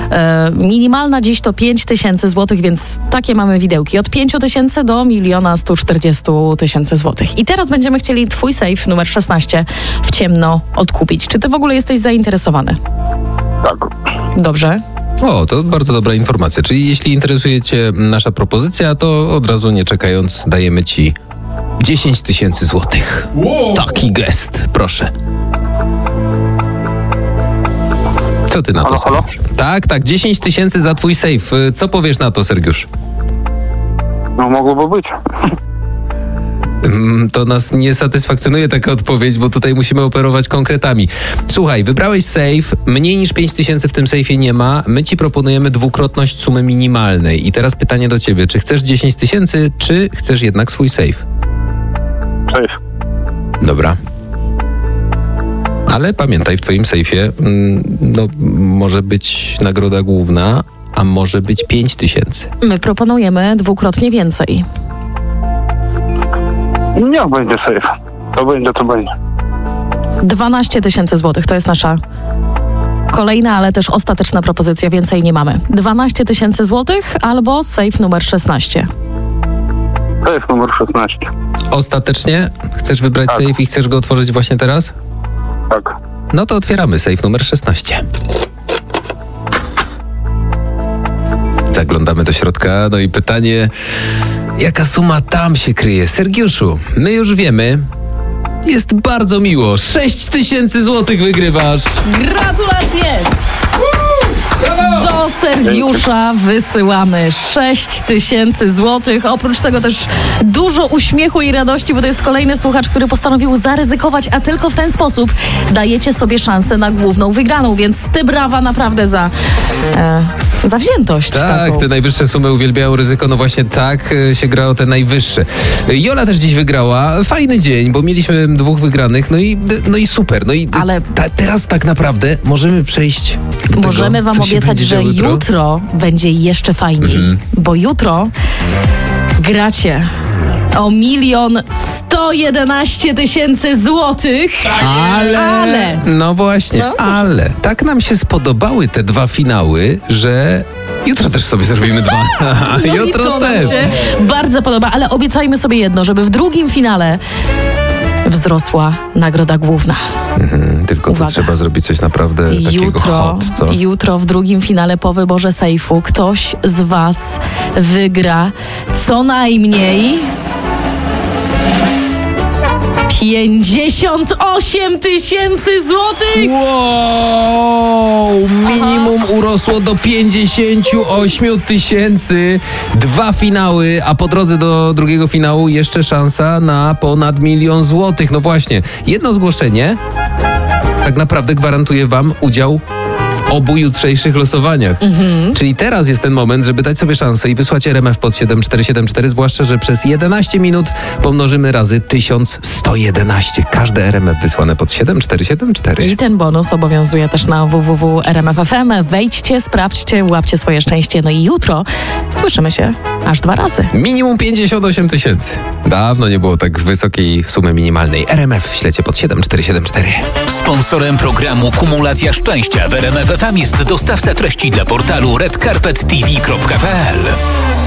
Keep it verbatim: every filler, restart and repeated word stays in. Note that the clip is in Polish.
E, minimalna dziś to pięć tysięcy złotych, więc takie mamy widełki. Od pięć tysięcy do miliona sto czterdzieści tysięcy złotych. I teraz będziemy chcieli twój sejf numer szesnaście w ciemno odkupić. Czy ty w ogóle jesteś zainteresowany? Tak. Dobrze. O, to bardzo dobra informacja. Czyli jeśli interesuje cię nasza propozycja, to od razu nie czekając dajemy ci dziesięć tysięcy złotych. Wow. Taki gest, proszę. Co ty na to, Halo, halo? Sergiusz? Tak, tak, dziesięć tysięcy za twój sejf. Co powiesz na to, Sergiusz? No mogłoby być. Mm, To nas nie satysfakcjonuje taka odpowiedź, bo tutaj musimy operować konkretami. Słuchaj, wybrałeś sejf, mniej niż pięć tysięcy w tym sejfie nie ma, my ci proponujemy dwukrotność sumy minimalnej. I teraz pytanie do ciebie, czy chcesz dziesięć tysięcy, czy chcesz jednak swój sejf? Cześć. Dobra. Ale pamiętaj, w twoim sejfie mm, no, może być nagroda główna, a może być pięć tysięcy. My proponujemy dwukrotnie więcej. Niech będzie safe. To będzie, to będzie. dwanaście tysięcy złotych to jest nasza kolejna, ale też ostateczna propozycja. Więcej nie mamy. dwanaście tysięcy złotych albo sejf numer szesnaście. To jest numer szesnaście. Ostatecznie chcesz wybrać Tak. sejf i chcesz go otworzyć właśnie teraz? Tak. No to otwieramy sejf numer szesnaście. Zaglądamy do środka, no i pytanie, jaka suma tam się kryje? Sergiuszu, my już wiemy, jest bardzo miło. sześć tysięcy złotych wygrywasz. Gratulacje! Do Sergiusza wysyłamy sześć tysięcy złotych. Oprócz tego też dużo uśmiechu i radości, bo to jest kolejny słuchacz, który postanowił zaryzykować, a tylko w ten sposób dajecie sobie szansę na główną wygraną, więc ty brawa naprawdę za e, zawziętość. Tak, taką. te najwyższe sumy uwielbiają ryzyko, no właśnie tak e, się gra o te najwyższe. Jola też dziś wygrała. Fajny dzień, bo mieliśmy dwóch wygranych, no i, no i super. No i Ale- ta, teraz tak naprawdę możemy przejść do Możemy tego, wam co się obiecać, będzie że działo jutro. jutro będzie jeszcze fajniej, Mhm. bo jutro gracie o milion sto jedenaście tysięcy złotych. Ale, Ale. no właśnie, No. ale tak nam się spodobały te dwa finały, że jutro też sobie zrobimy dwa. No i jutro to nam też. się bardzo podoba, ale obiecajmy sobie jedno, żeby w drugim finale wzrosła nagroda główna. Mhm, tylko Uwaga. tu trzeba zrobić coś naprawdę takiego Jutro, hot, co? jutro w drugim finale po wyborze sejfu ktoś z was wygra co najmniej pięćdziesiąt osiem tysięcy złotych. Wow! Minimum urosło do pięćdziesiąt osiem tysięcy. Dwa finały, a po drodze do drugiego finału jeszcze szansa na ponad milion złotych. No właśnie, jedno zgłoszenie tak naprawdę gwarantuje wam udział w obu jutrzejszych losowaniach. Mhm. Czyli teraz jest ten moment, żeby dać sobie szansę i wysłać R M F pod siedem cztery siedem cztery, zwłaszcza, że przez jedenaście minut pomnożymy razy tysiąc sto jedenaście. Każde R M F wysłane pod siedem cztery siedem cztery. I ten bonus obowiązuje też na w w w kropka r m f kropka f m. Wejdźcie, sprawdźcie, łapcie swoje szczęście. No i jutro słyszymy się aż dwa razy. Minimum pięćdziesiąt osiem tysięcy. Dawno nie było tak wysokiej sumy minimalnej. R M F ślecie pod siedem cztery siedem cztery. Sponsorem programu Kumulacja Szczęścia w R M F F M jest dostawca treści dla portalu red carpet t v kropka p l.